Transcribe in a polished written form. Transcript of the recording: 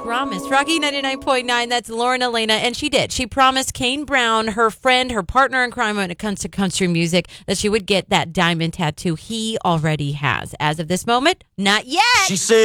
promised. Rocky 99.9, that's Lauren Elena, and she did. She promised Kane Brown, her friend, her partner in crime when it comes to country music, that she would get that diamond tattoo he already has. As of this moment, not yet. She said